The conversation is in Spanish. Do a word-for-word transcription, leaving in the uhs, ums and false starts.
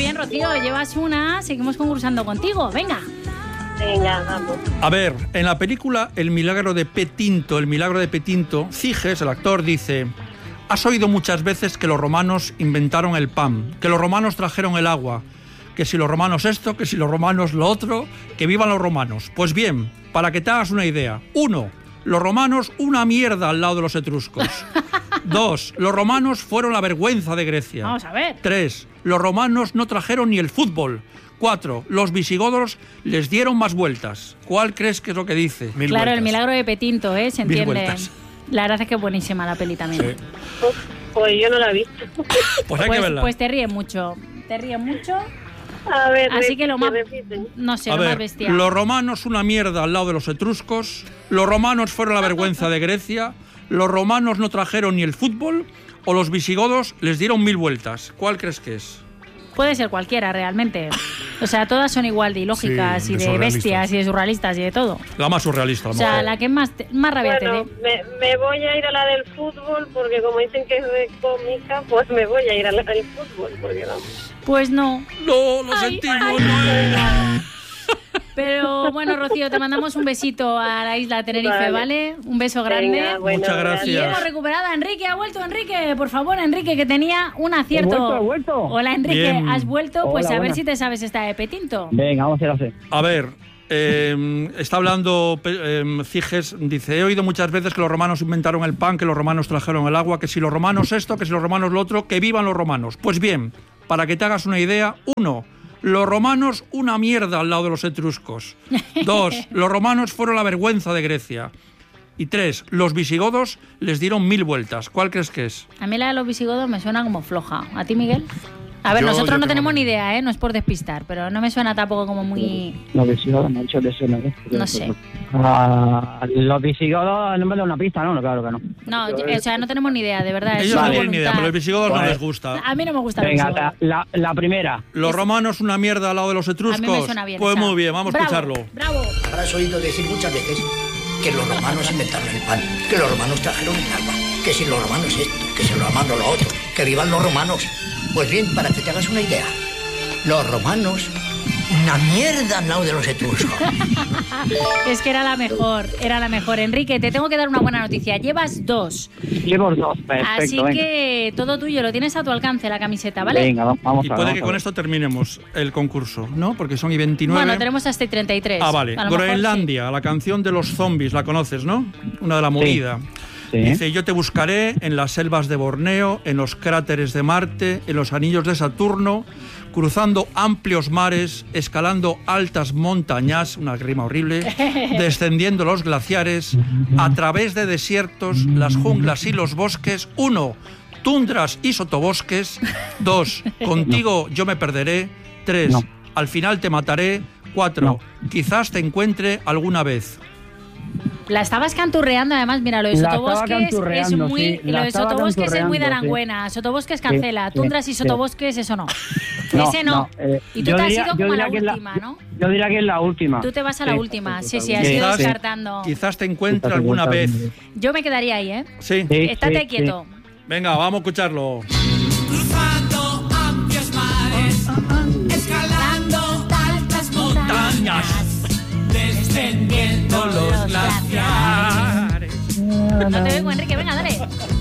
bien, Rocío, llevas una, seguimos concursando contigo, venga. Venga, vamos. A ver, en la película El milagro de Petinto, el milagro de Petinto, Ciges, el actor, dice: has oído muchas veces que los romanos inventaron el pan, que los romanos trajeron el agua, que si los romanos esto, que si los romanos lo otro, que vivan los romanos. Pues bien, para que te hagas una idea. Uno, los romanos una mierda al lado de los etruscos. Dos, los romanos fueron la vergüenza de Grecia. Vamos a ver. Tres, los romanos no trajeron ni el fútbol. Cuatro, los visigodos les dieron más vueltas. ¿Cuál crees que es lo que dice? Mil claro, vueltas. El milagro de Petinto, ¿eh? Se entiende. Mil vueltas. La verdad es que es buenísima la peli también. Sí. Pues, pues yo no la he visto. Pues hay pues, que verla. Pues te ríes mucho. Te ríes mucho. A ver, Así que lo más... repiten. No sé, A lo ver, más bestial. los romanos una mierda al lado de los etruscos. Los romanos fueron la vergüenza de Grecia. Los romanos no trajeron ni el fútbol. O los visigodos les dieron mil vueltas. ¿Cuál crees que es? Puede ser cualquiera, realmente. O sea, todas son igual de ilógicas Sí, y de de bestias y de surrealistas y de todo. La más surrealista. O sea, la que más, te- más rabia Bueno, te dé. me, me voy a ir a la del fútbol porque como dicen que es de cómica, pues me voy a ir a la del fútbol porque vamos. Pues no. No, lo Ay, sentimos. ay, no era. Pero bueno, Rocío, te mandamos un besito a la isla Tenerife, ¿vale? Vale. Un beso grande. Venga, bueno, Muchas gracias. Y hemos recuperado a Enrique. Ha vuelto Enrique. Por favor, Enrique, que tenía un acierto. He vuelto, he vuelto. Hola, Enrique. Bien. Has vuelto. Pues Hola, a ver buenas. si te sabes esta de Petinto. Venga, vamos a hacer así. A ver, eh, está hablando eh, Ciges, dice: he oído muchas veces que los romanos inventaron el pan, que los romanos trajeron el agua, que si los romanos esto, que si los romanos lo otro, que vivan los romanos. Pues bien, para que te hagas una idea, uno, los romanos una mierda al lado de los etruscos. Dos, los romanos fueron la vergüenza de Grecia. Y tres, los visigodos les dieron mil vueltas. ¿Cuál crees que es? A mí la de los visigodos me suena como floja. ¿A ti, Miguel? A ver, Yo- nosotros yo no tengo- tenemos ni idea, ¿eh? No es por despistar, pero no me suena tampoco como muy... Los visigodos, me han dicho de eso, ¿no? No sé. Ah, los visigodos, no me da una pista, ¿no? Claro que no. No, yo- o sea, no tenemos ni idea, de verdad. es Ellos no solo tienen ni idea, voluntad. pero los visigodos no Pues- les gusta. A mí no me gusta los Venga, visigodos. la, la, la primera. Los romanos una mierda al lado de los A etruscos. mí me suena bien Pues esa. muy bien, vamos Bravo, a escucharlo. Bravo. Habrás oído decir muchas veces que los romanos inventaron el pan, que los romanos trajeron el agua, que si los romanos esto, que si los romanos lo otro, que vivan los romanos. Pues bien, para que te hagas una idea, los romanos, una mierda al lado de los etruscos. Es que era la mejor, era la mejor. Enrique, te tengo que dar una buena noticia. Llevas dos. Llevo dos, perfecto. Así venga. que todo tuyo, lo tienes a tu alcance, la camiseta, ¿vale? Venga, va- vamos Y a ver. puede vamos que a con ver. esto terminemos el concurso, ¿no? Porque son y veintinueve. Bueno, tenemos hasta el treinta y tres. Ah, vale. A lo mejor Groenlandia, la canción de los zombies, la conoces, ¿no? Una de la movida. Sí. Dice: yo te buscaré en las selvas de Borneo, en los cráteres de Marte, en los anillos de Saturno, cruzando amplios mares, escalando altas montañas, una rima horrible, descendiendo los glaciares, a través de desiertos, las junglas y los bosques. Uno, tundras y sotobosques. Dos, contigo yo me perderé. Tres, No. al final te mataré. Cuatro, quizás te encuentre alguna vez. La estabas canturreando, además, mira, lo de La estaba Sotobosques es canturreando, muy. sí, Lo la de estaba Sotobosques es muy de canturreando, Aranguena. Sotobosques cancela. Sí, Tundras y sí. Sotobosques, eso no. No, Ese no. eh, Y tú yo te has diría- ido yo como a la diría que es la- última, ¿no? Yo diría que es la última. Tú te vas a la Sí. última. Sí, sí, has Sí, ido sí. descartando. Quizás te encuentre Quizás te alguna encuentre vez. alguna Yo me quedaría ahí, ¿eh? Sí. Sí, Estate sí, quieto. Venga, vamos a escucharlo. Cruzando amplios mares, escalando altas montañas, descendiendo los glaciares. No te vengo, Enrique. Venga, dale.